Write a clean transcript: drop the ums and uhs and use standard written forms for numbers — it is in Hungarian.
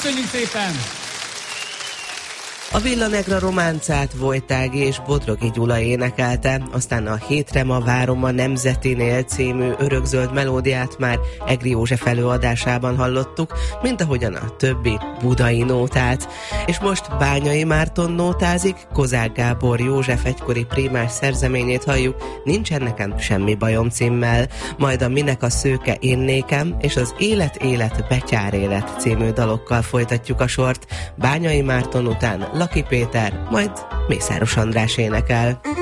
Köszönjük szépen! A Villa Negra románcát Vojtági és Bodrogi Gyula énekelte, aztán a Hétre ma várom a Nemzetinél című örökzöld melódiát már Egri József előadásában hallottuk, mint ahogyan a többi budai nótát. És most Bányai Márton nótázik, Kozák Gábor József egykori prímás szerzeményét halljuk, Nincsen nekem semmi bajom címmel, majd a Minek a szőke én nékem és az Élet betyár élet című dalokkal folytatjuk a sort. Bányai Márton után Laki Péter, majd Mészáros András énekel.